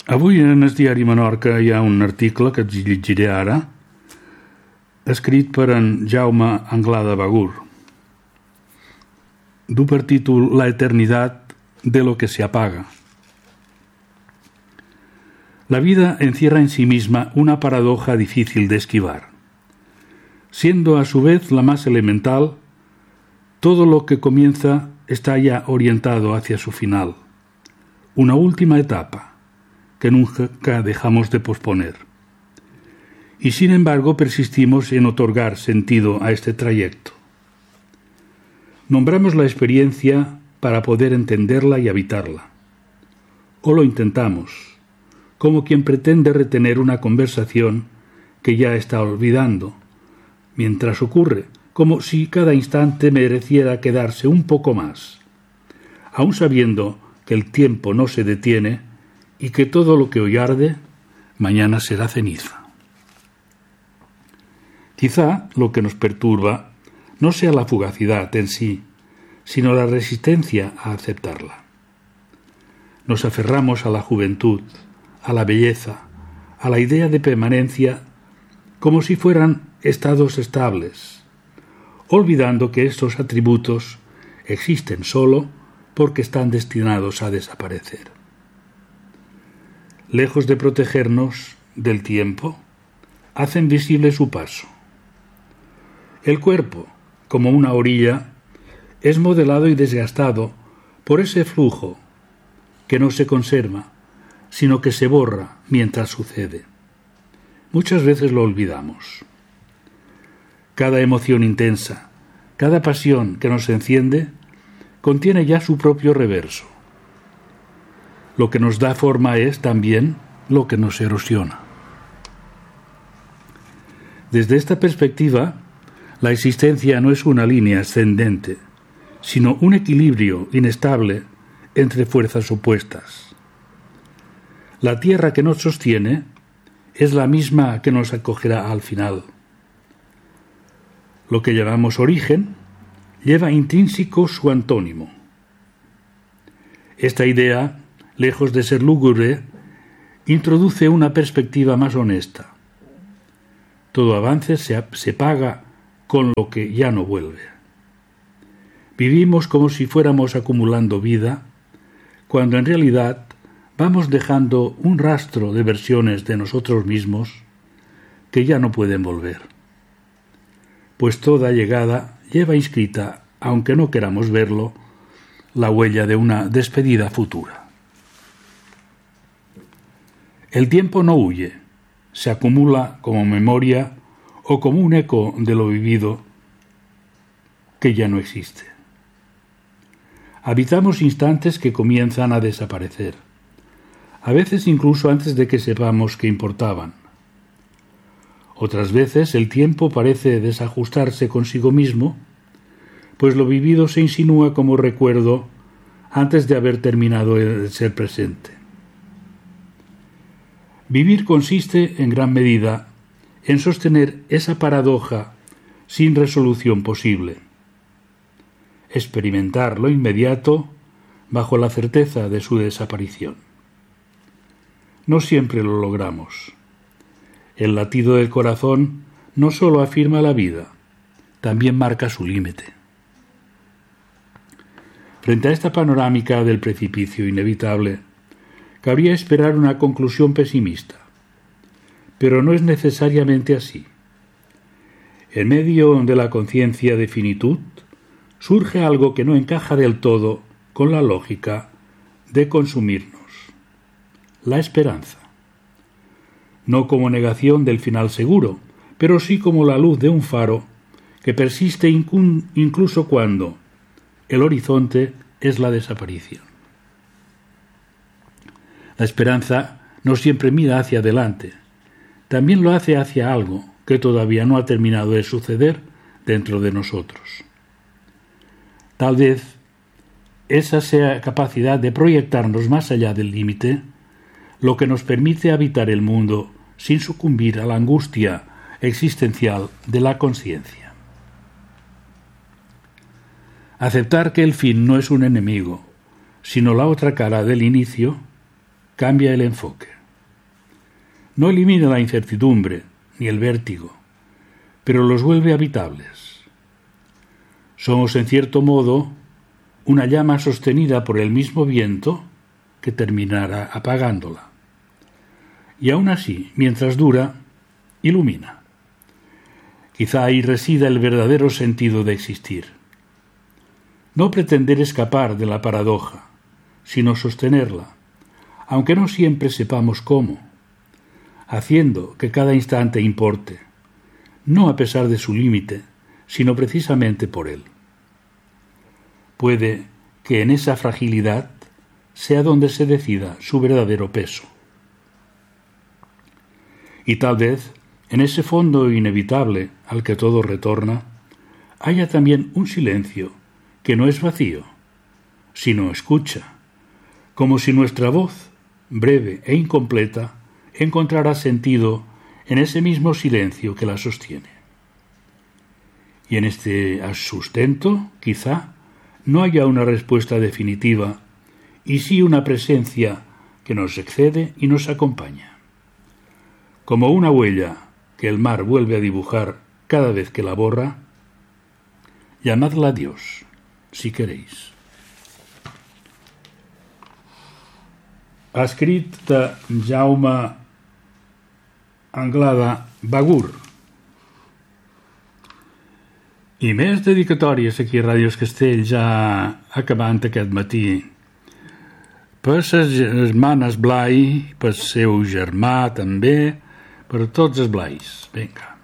Avui en el diari Menorca hi ha un article que et llegiré ara, escrit per en Jaume Anglada Bagur. Du per títol La eternidad de lo que se apaga. La vida encierra en sí misma una paradoja difícil de esquivar. Siendo a su vez la más elemental, todo lo que comienza está ya orientado hacia su final, una última etapa que nunca dejamos de posponer. Y sin embargo persistimos en otorgar sentido a este trayecto. Nombramos la experiencia para poder entenderla y habitarla. O lo intentamos, como quien pretende retener una conversación que ya está olvidando, mientras ocurre, como si cada instante mereciera quedarse un poco más, aun sabiendo que el tiempo no se detiene y que todo lo que hoy arde, mañana será ceniza. Quizá lo que nos perturba no sea la fugacidad en sí, sino la resistencia a aceptarla. Nos aferramos a la juventud, a la belleza, a la idea de permanencia, como si fueran estados estables, olvidando que estos atributos existen solo porque están destinados a desaparecer. Lejos de protegernos del tiempo, hacen visible su paso. El cuerpo, como una orilla, es modelado y desgastado por ese flujo que no se conserva, sino que se borra mientras sucede. Muchas veces lo olvidamos. Cada emoción intensa, cada pasión que nos enciende, contiene ya su propio reverso. Lo que nos da forma es también lo que nos erosiona. Desde esta perspectiva, la existencia no es una línea ascendente, sino un equilibrio inestable entre fuerzas opuestas. La tierra que nos sostiene es la misma que nos acogerá al final. Lo que llamamos origen lleva intrínseco su antónimo. Esta idea, lejos de ser lúgubre, introduce una perspectiva más honesta. Todo avance se paga con lo que ya no vuelve. Vivimos como si fuéramos acumulando vida, cuando en realidad vamos dejando un rastro de versiones de nosotros mismos que ya no pueden volver. Pues toda llegada lleva inscrita, aunque no queramos verlo, la huella de una despedida futura. El tiempo no huye, se acumula como memoria o como un eco de lo vivido que ya no existe. Habitamos instantes que comienzan a desaparecer, a veces incluso antes de que sepamos que importaban. Otras veces el tiempo parece desajustarse consigo mismo, pues lo vivido se insinúa como recuerdo antes de haber terminado de ser presente. Vivir consiste, en gran medida, en sostener esa paradoja sin resolución posible. Experimentar lo inmediato bajo la certeza de su desaparición. No siempre lo logramos. El latido del corazón no solo afirma la vida, también marca su límite. Frente a esta panorámica del precipicio inevitable, cabría esperar una conclusión pesimista, pero no es necesariamente así. En medio de la conciencia de finitud, surge algo que no encaja del todo con la lógica de consumirnos: la esperanza. No como negación del final seguro, pero sí como la luz de un faro que persiste incluso cuando el horizonte es la desaparición. La esperanza no siempre mira hacia adelante, también lo hace hacia algo que todavía no ha terminado de suceder dentro de nosotros. Tal vez esa sea capacidad de proyectarnos más allá del límite lo que nos permite habitar el mundo sin sucumbir a la angustia existencial de la conciencia. Aceptar que el fin no es un enemigo, sino la otra cara del inicio, cambia el enfoque. No elimina la incertidumbre ni el vértigo, pero los vuelve habitables. Somos, en cierto modo, una llama sostenida por el mismo viento que terminará apagándola. Y aún así, mientras dura, ilumina. Quizá ahí resida el verdadero sentido de existir. No pretender escapar de la paradoja, sino sostenerla, aunque no siempre sepamos cómo, haciendo que cada instante importe, no a pesar de su límite, sino precisamente por él. Puede que en esa fragilidad sea donde se decida su verdadero peso. Y tal vez, en ese fondo inevitable al que todo retorna, haya también un silencio que no es vacío, sino escucha, como si nuestra voz, breve e incompleta, encontrará sentido en ese mismo silencio que la sostiene. Y en este sustento, quizá, no haya una respuesta definitiva, y sí una presencia que nos excede y nos acompaña. Como una huella que el mar vuelve a dibujar cada vez que la borra, llamadla Dios, si queréis. Escrit de Jaume Anglada Bagur. I més dedicatòries aquí a Ràdio Castell, ja acabant aquest matí. Per ses germanes Blai, per seu germà també, per tots els Blais. Vinga.